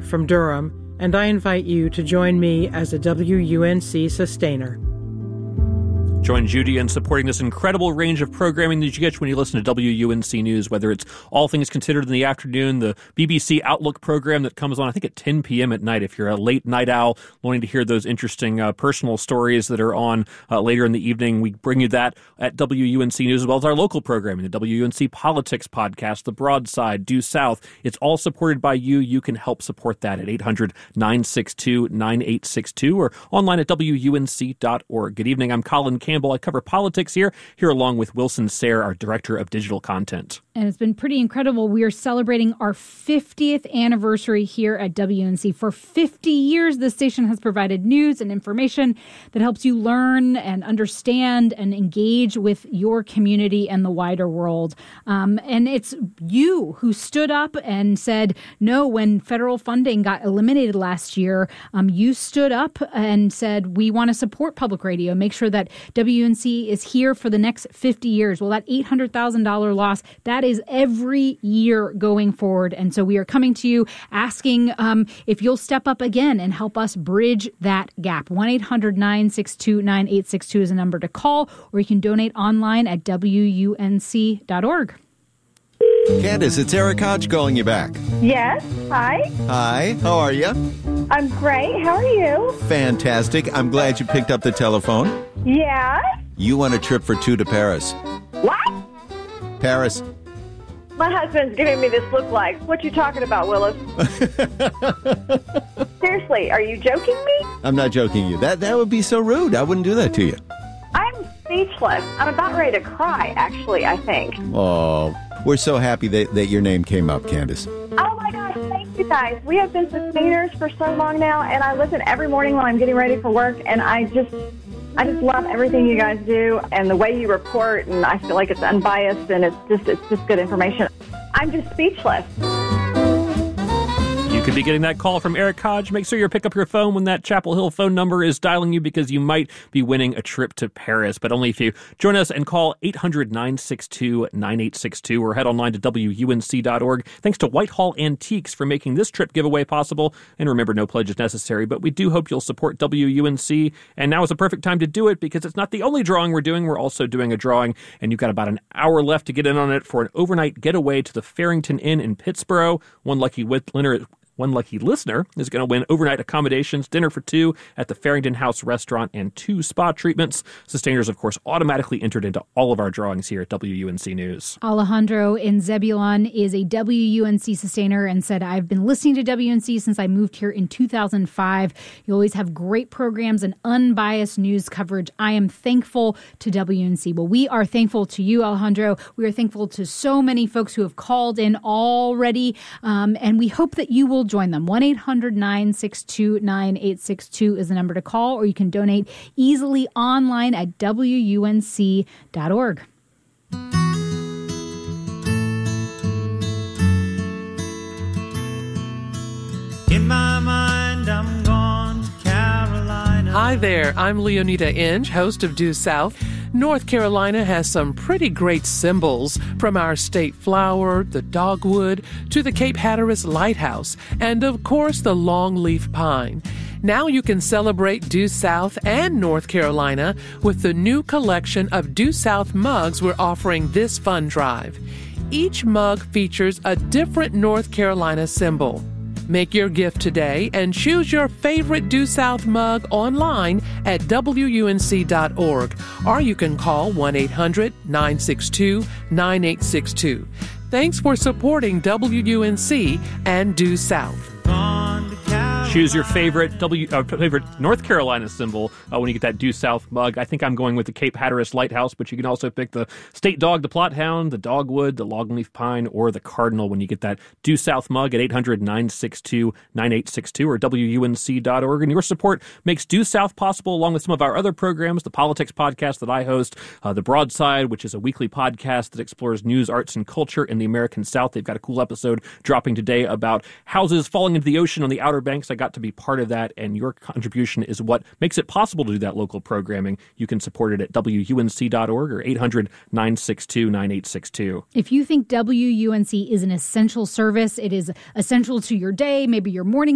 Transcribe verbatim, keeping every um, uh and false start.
from Durham, and I invite you to join me as a W U N C sustainer. Join Judy in supporting this incredible range of programming that you get when you listen to W U N C News, whether it's All Things Considered in the afternoon, the B B C Outlook program that comes on, I think, at ten p.m. at night. If you're a late night owl wanting to hear those interesting uh, personal stories that are on uh, later in the evening, we bring you that at W U N C News, as well as our local programming, the W U N C Politics podcast, The Broadside, Due South. It's all supported by you. You can help support that at eight hundred, nine six two, nine eight six two or online at W U N C dot org. Good evening. I'm Colin Campbell. I cover politics here, here along with Wilson Sayre, our Director of Digital Content. And it's been pretty incredible. We are celebrating our fiftieth anniversary here at W U N C. For fifty years, the station has provided news and information that helps you learn and understand and engage with your community and the wider world. Um, and it's you who stood up and said, no, when federal funding got eliminated last year, um, you stood up and said, we want to support public radio, make sure that W U N C is here for the next fifty years. Well, that eight hundred thousand dollars loss, that is every year going forward. And so we are coming to you asking um, if you'll step up again and help us bridge that gap. one eight hundred, nine six two, nine eight six two is a number to call, or you can donate online at W U N C dot org. Candace, it's Eric Hodge calling you back. Yes. Hi. Hi. How are you? I'm great. How are you? Fantastic. I'm glad you picked up the telephone. Yeah. You want a trip for two to Paris. What? Paris. My husband's giving me this look like, what you talking about, Willis? Seriously, are you joking me? I'm not joking you. That that would be so rude. I wouldn't do that to you. I'm speechless. I'm about ready to cry, actually, I think. Oh, we're so happy that, that your name came up, Candace. Oh, my gosh, thank you guys. We have been sustainers for so long now, and I listen every morning when I'm getting ready for work, and I just... I just love everything you guys do and the way you report, and I feel like it's unbiased and it's just it's just good information. I'm just speechless. You could be getting that call from Eric Hodge. Make sure you pick up your phone when that Chapel Hill phone number is dialing you, because you might be winning a trip to Paris, but only if you join us and call eight hundred, nine six two, nine eight six two or head online to W U N C dot org. Thanks to Whitehall Antiques for making this trip giveaway possible. And remember, no pledge is necessary, but we do hope you'll support W U N C. And now is a perfect time to do it, because it's not the only drawing we're doing. We're also doing a drawing, and you've got about an hour left to get in on it for an overnight getaway to the Farrington Inn in Pittsburgh. One lucky winner One lucky listener is going to win overnight accommodations, dinner for two at the Farrington House restaurant, and two spa treatments. Sustainers, of course, automatically entered into all of our drawings here at W U N C News. Alejandro in Zebulon is a W U N C sustainer and said, I've been listening to W U N C since I moved here in two thousand five. You always have great programs and unbiased news coverage. I am thankful to W U N C. Well, we are thankful to you, Alejandro. We are thankful to so many folks who have called in already, um, and we hope that you will join them. one eight hundred, nine six two, nine eight six two is the number to call, or you can donate easily online at W U N C dot org. In my mind, I'm gone to Carolina. Hi there, I'm Leonida Inge, host of Due South. North Carolina has some pretty great symbols, from our state flower, the dogwood, to the Cape Hatteras Lighthouse, and of course the longleaf pine. Now you can celebrate Due South and North Carolina with the new collection of Due South mugs we're offering this fun drive. Each mug features a different North Carolina symbol. Make your gift today and choose your favorite Due South mug online at W U N C dot org, or you can call one eight hundred, nine six two, nine eight six two. Thanks for supporting W U N C and Due South. Choose your favorite W uh, favorite North Carolina symbol uh, when you get that Due South mug. I think I'm going with the Cape Hatteras Lighthouse, but you can also pick the state dog, the plot hound, the dogwood, the longleaf pine, or the cardinal when you get that Due South mug at eight hundred, nine six two, nine eight six two or W U N C dot org. And your support makes Due South possible, along with some of our other programs, the Politics Podcast that I host, uh, The Broadside, which is a weekly podcast that explores news, arts, and culture in the American South. They've got a cool episode dropping today about houses falling into the ocean on the Outer Banks. I got to be part of that, and your contribution is what makes it possible to do that local programming. You can support it at W U N C dot org or eight hundred, nine six two, nine eight six two. If you think W U N C is an essential service, it is essential to your day, maybe your morning